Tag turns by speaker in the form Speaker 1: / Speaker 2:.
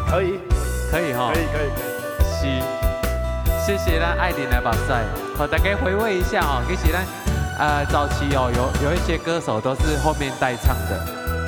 Speaker 1: 可以，
Speaker 2: 可以哈，
Speaker 1: 可以。
Speaker 2: 是，谢谢咱艾琳来把赛，好，大家回味一下哦，其实咱早期哦有一些歌手都是后面代唱的。